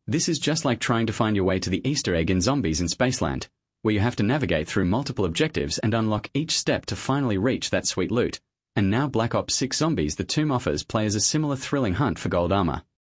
This is just like trying to find your way to the Easter egg in Zombies in Spaceland, where you have to navigate through multiple objectives and unlock each step to finally reach that sweet loot. And now Black Ops 6 Zombies: The Tomb offers players a similar thrilling hunt for gold armor.